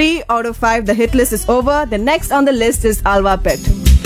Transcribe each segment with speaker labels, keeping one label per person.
Speaker 1: 3 out of 5. The hit list is over. The next on the list is Alva Pet.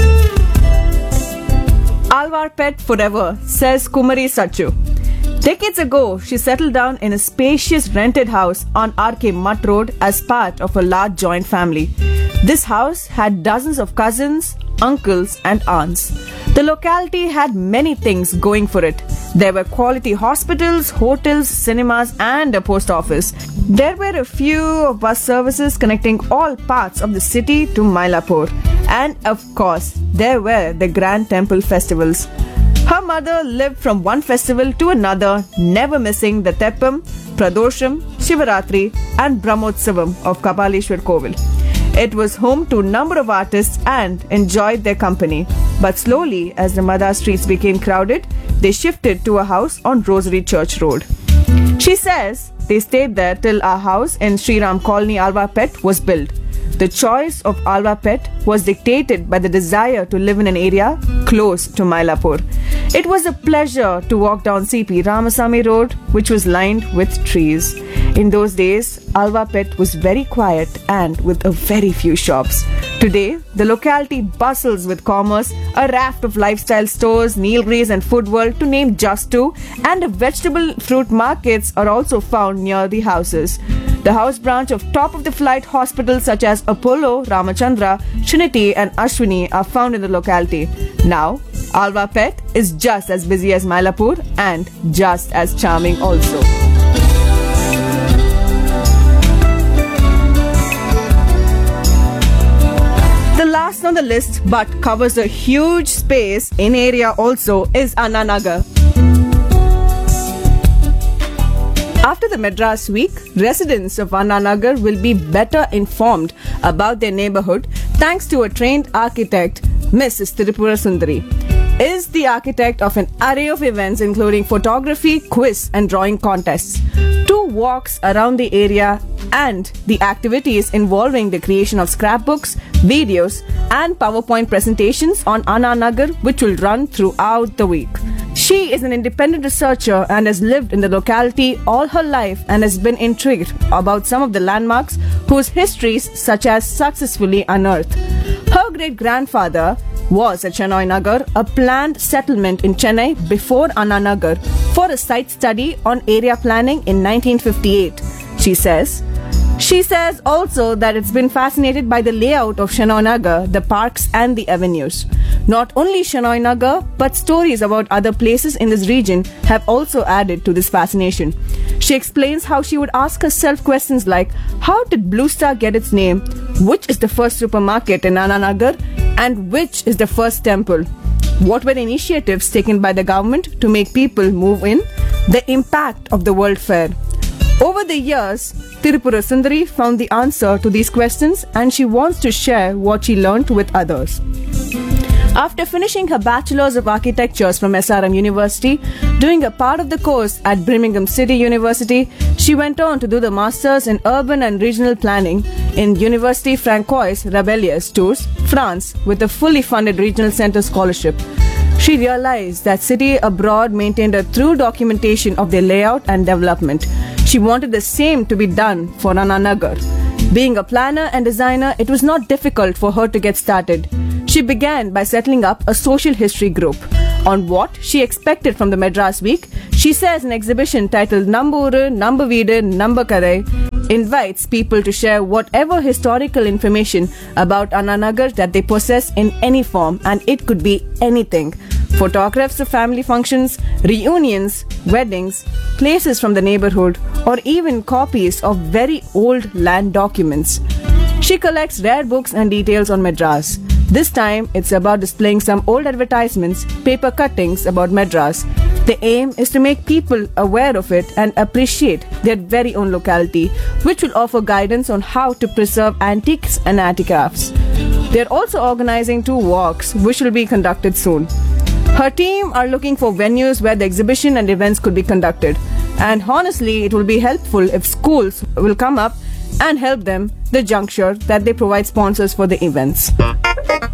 Speaker 1: Alva Pet forever, says Kumari Sachu. Decades ago, she settled down in a spacious rented house on RK Mutt Road as part of a large joint family. This house had dozens of cousins, uncles and aunts. The locality had many things going for it. There were quality hospitals, hotels, cinemas and a post office. There were a few bus services connecting all parts of the city to Mylapore. And of course, there were the grand temple festivals. Her mother lived from one festival to another, never missing the Teppam, Pradosham, Shivaratri and Brahmotsavam of Kapaleshwar Kovil. It was home to a number of artists and enjoyed their company. But slowly, as the Madha streets became crowded, they shifted to a house on Rosary Church Road. She says they stayed there till our house in Sri Ram Colony Alva Pet was built. The choice of Alva Pet was dictated by the desire to live in an area close to Mylapore. It was a pleasure to walk down CP Ramasamy Road, which was lined with trees. In those days, Alva Pet was very quiet and with a very few shops. Today, the locality bustles with commerce, a raft of lifestyle stores, Nilgiris and Food World to name just two, and vegetable fruit markets are also found near the houses. The house branch of top-of-the-flight hospitals such as Apollo, Ramachandra, Trinity and Ashwini are found in the locality. Now, Alva Pet is just as busy as Mylapore and just as charming also. The last on the list but covers a huge space in area also is Anna Nagar. After the Madras Week, residents of Anna Nagar will be better informed about their neighborhood thanks to a trained architect, Mrs. Tirupura Sundari. Is the architect of an array of events including photography, quiz and drawing contests, 2 walks around the area and the activities involving the creation of scrapbooks, videos and PowerPoint presentations on Anna Nagar which will run throughout the week. She is an independent researcher and has lived in the locality all her life and has been intrigued about some of the landmarks whose histories such as successfully unearthed. Her great-grandfather was at Chennai Nagar, a planned settlement in Chennai before Anna Nagar, for a site study on area planning in 1958, she says. She says also that it's been fascinated by the layout of Chennai Nagar, the parks and the avenues. Not only Chennai Nagar, but stories about other places in this region have also added to this fascination. She explains how she would ask herself questions like, how did Blue Star get its name? Which is the first supermarket in Anna Nagar? And which is the first temple? What were the initiatives taken by the government to make people move in? The impact of the World Fair. Over the years, Tirupura Sundari found the answer to these questions and she wants to share what she learned with others. After finishing her Bachelor's of Architecture from SRM University, doing a part of the course at Birmingham City University, she went on to do the Masters in Urban and Regional Planning in Université Francoise Rabelais Tours, France, with a fully funded Regional Centre scholarship. She realized that City Abroad maintained a true documentation of their layout and development. She wanted the same to be done for Anna Nagar. Being a planner and designer, it was not difficult for her to get started. She began by setting up a social history group. On what she expected from the Madras Week, she says an exhibition titled Nambooru, Nambaveedu, Nambakadai invites people to share whatever historical information about Anna Nagar that they possess in any form, and it could be anything. Photographs of family functions, reunions, weddings, places from the neighborhood, or even copies of very old land documents. She collects rare books and details on Madras. This time, it's about displaying some old advertisements, paper cuttings about Madras. The aim is to make people aware of it and appreciate their very own locality, which will offer guidance on how to preserve antiques and handicrafts. They're also organizing 2 walks, which will be conducted soon. Her team are looking for venues where the exhibition and events could be conducted. And honestly, it will be helpful if schools will come up and help them the juncture that they provide sponsors for the events.